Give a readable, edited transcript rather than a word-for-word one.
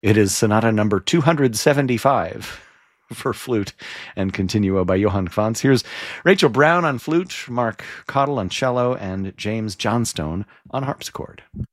It is Sonata number 275 for flute and continuo by Johann Quantz. Here's Rachel Brown on flute, Mark Cottle on cello, and James Johnstone on harpsichord.